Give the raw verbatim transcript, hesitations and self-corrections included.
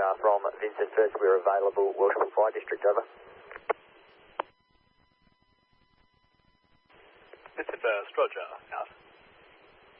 uh, from Vincent First. We're available, Welshpool Fire District, over. Vincent First, Roger, out.